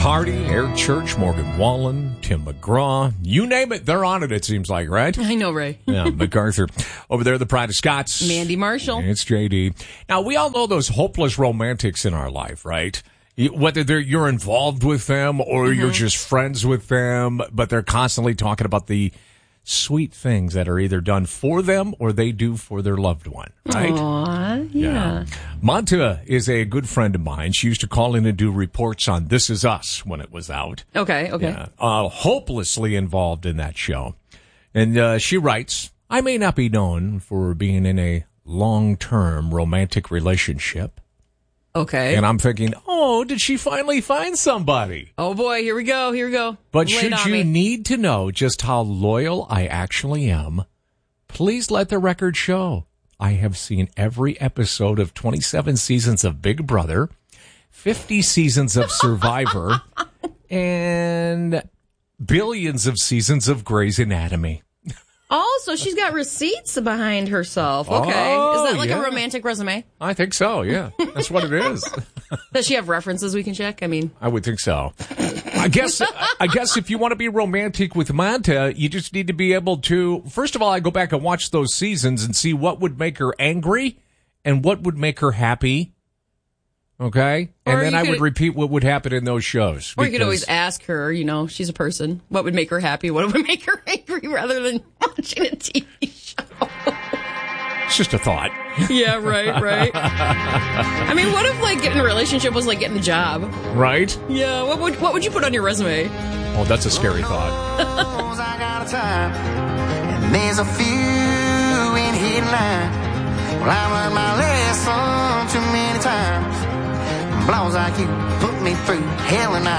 Hardy, Eric Church, Morgan Wallen, Tim McGraw. You name it, they're on it seems like, right? I know, Ray. Yeah, MacArthur. Over there, the Pride of Scots. Mandy Marshall. It's JD. Now, we all know those hopeless romantics in our life, right? Whether you're involved with them or you're just friends with them, but they're constantly talking about the sweet things that are either done for them or they do for their loved one, right? Aww, yeah. Monta is a good friend of mine. She used to call in and do reports on This Is Us when it was out. Okay. Yeah. Hopelessly involved in that show. And she writes, I may not be known for being in a long-term romantic relationship. Okay. And I'm thinking, oh, did she finally find somebody? Oh, boy, here we go. But should you need to know just how loyal I actually am, please let the record show. I have seen every episode of 27 seasons of Big Brother, 50 seasons of Survivor, and billions of seasons of Grey's Anatomy. Oh, so she's got receipts behind herself. Okay. Oh, is that like yeah. a romantic resume? I think so, yeah. That's what it is. Does she have references we can check? I mean, I would think so. I guess if you want to be romantic with Monta, you just need to be able to, first of all, I go back and watch those seasons and see what would make her angry and what would make her happy. Okay? And then I would repeat what would happen in those shows. Or you could always ask her, she's a person, what would make her happy, what would make her angry, rather than watching a TV show. It's just a thought. Yeah, right. I mean, what if, getting a relationship was like getting a job? Right? Yeah, what would you put on your resume? Oh, that's a scary thought. I got a time, and there's a few in here line. Well, I learned my lesson too many times. Blows like you put me through hell and I